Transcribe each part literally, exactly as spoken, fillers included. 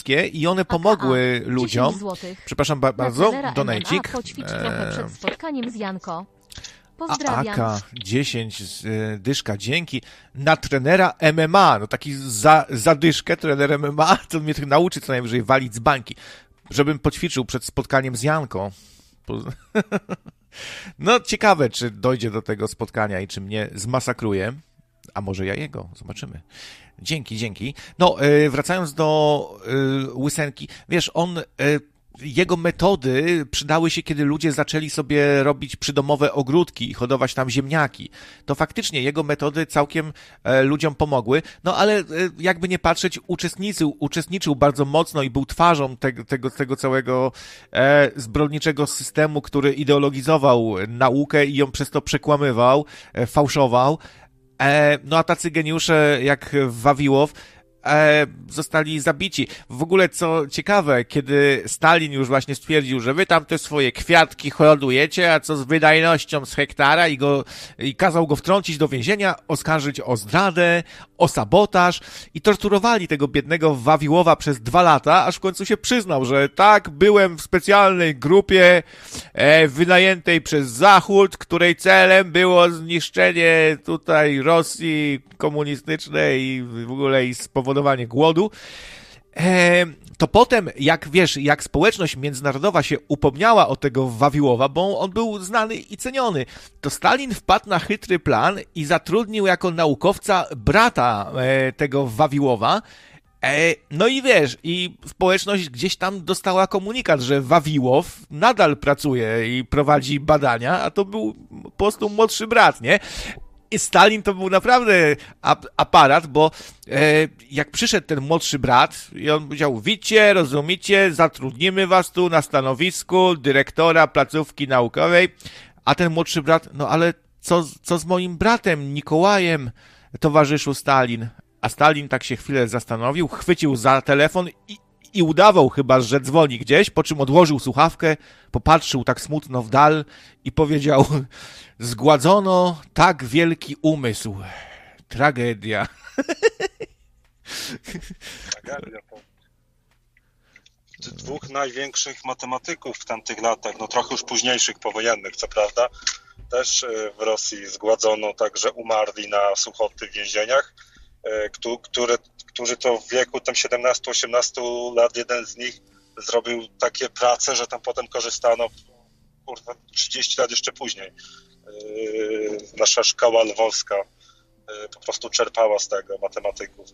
wszystkie i one pomogły ludziom. Przepraszam ba- bardzo, donajcik. Poćwicz trochę przed spotkaniem z Janko. Pozdrawiam. A K dziesięć z y, dyszka, dzięki. Na trenera M M A, no taki za, za dyszkę, trener M M A, to mnie tych nauczy co najwyżej walić z bańki, żebym poćwiczył przed spotkaniem z Janką. No ciekawe, czy dojdzie do tego spotkania i czy mnie zmasakruje, a może ja jego, zobaczymy. Dzięki, dzięki. No, y, wracając do y, Łysenki, wiesz, on... Y, Jego metody przydały się, kiedy ludzie zaczęli sobie robić przydomowe ogródki i hodować tam ziemniaki. To faktycznie jego metody całkiem e, ludziom pomogły, no ale e, jakby nie patrzeć, uczestniczył, uczestniczył bardzo mocno i był twarzą tego, tego, tego całego e, zbrodniczego systemu, który ideologizował naukę i ją przez to przekłamywał, e, fałszował. E, no a tacy geniusze jak Wawiłow E, zostali zabici. W ogóle co ciekawe, kiedy Stalin już właśnie stwierdził, że wy tam te swoje kwiatki hodujecie, a co z wydajnością z hektara i go i kazał go wtrącić do więzienia, oskarżyć o zdradę, o sabotaż i torturowali tego biednego Wawiłowa przez dwa lata, aż w końcu się przyznał, że tak, byłem w specjalnej grupie e, wynajętej przez Zachód, której celem było zniszczenie tutaj Rosji komunistycznej i w ogóle i spowodowanie głodu. E, to potem, jak wiesz, jak społeczność międzynarodowa się upomniała o tego Wawiłowa, bo on był znany i ceniony, to Stalin wpadł na chytry plan i zatrudnił jako naukowca brata e, tego Wawiłowa. E, no i wiesz, i społeczność gdzieś tam dostała komunikat, że Wawiłow nadal pracuje i prowadzi badania, a to był po prostu młodszy brat, nie? I Stalin to był naprawdę ap- aparat, bo e, jak przyszedł ten młodszy brat i on powiedział, widzicie, rozumicie, zatrudnimy was tu na stanowisku dyrektora placówki naukowej, a ten młodszy brat, no ale co, co z moim bratem Nikołajem, towarzyszu Stalin? A Stalin tak się chwilę zastanowił, chwycił za telefon i, i udawał chyba, że dzwoni gdzieś, po czym odłożył słuchawkę, popatrzył tak smutno w dal i powiedział, zgładzono tak wielki umysł. Tragedia. Tragedia. Dwóch największych matematyków w tamtych latach, no trochę już późniejszych, powojennych, co prawda, też w Rosji zgładzono, także umarli na suchoty w więzieniach, które, którzy to w wieku tam siedemnastu osiemnastu lat, jeden z nich zrobił takie prace, że tam potem korzystano kurwa, trzydzieści lat jeszcze później. Nasza szkoła lwowska po prostu czerpała z tego matematyków.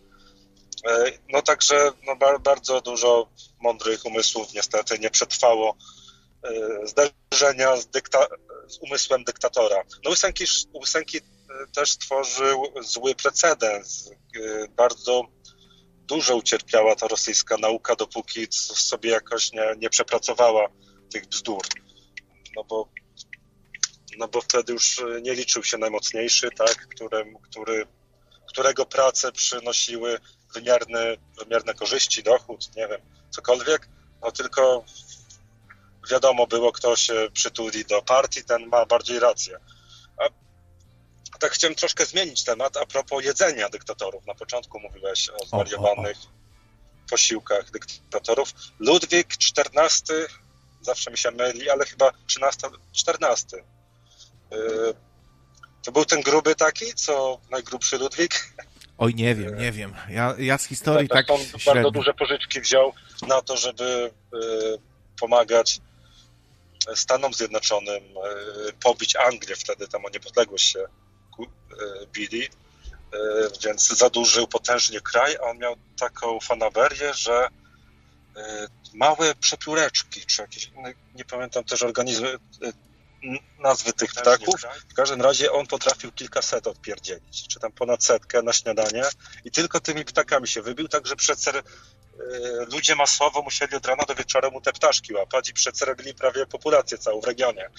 No także no, bardzo dużo mądrych umysłów niestety nie przetrwało zderzenia z, dykta- z umysłem dyktatora. No Łysenki, Łysenki też stworzył zły precedens. Bardzo dużo ucierpiała ta rosyjska nauka, dopóki sobie jakoś nie, nie przepracowała tych bzdur. No bo, no bo wtedy już nie liczył się najmocniejszy, tak, którym, który, którego prace przynosiły wymierne, wymierne korzyści, dochód, nie wiem, cokolwiek, no tylko wiadomo było, kto się przytuli do partii, ten ma bardziej rację. A tak chciałem troszkę zmienić temat a propos jedzenia dyktatorów. Na początku mówiłeś o zwariowanych posiłkach dyktatorów. Ludwik czternasty, zawsze mi się myli, ale chyba trzynasty, czternasty. Yy, to był ten gruby taki, co najgrubszy Ludwik? Oj, nie wiem, nie wiem. Ja, ja z historii tak, tak on średnio. bardzo duże pożyczki wziął na to, żeby yy, pomagać Stanom Zjednoczonym yy, pobić Anglię, wtedy tam o niepodległość się yy, bili, yy, więc zadłużył potężnie kraj, a on miał taką fanaberię, że yy, małe przepióreczki, czy jakieś inne, nie pamiętam też organizmy, yy, nazwy tych ptaków. W każdym razie on potrafił kilkaset odpierdzielić, czy tam ponad setkę na śniadanie i tylko tymi ptakami się wybił, także przecer y, ludzie masowo musieli od rana do wieczora mu te ptaszki łapać i przecerowili prawie populację całą w regionie.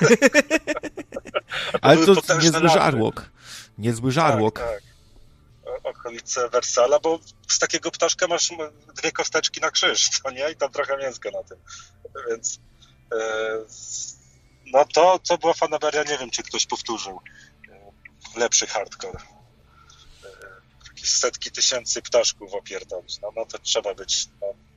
Ale to niezły żarłok. Niezły żarłok. Tak, tak. Okolice Wersala, bo z takiego ptaszka masz dwie kosteczki na krzyż, to nie? I tam trochę mięska na tym. Więc y, no to, to była fanaberia, nie wiem, czy ktoś powtórzył lepszy hardcore. Jakieś setki tysięcy ptaszków opierdolić. No, no to trzeba być no,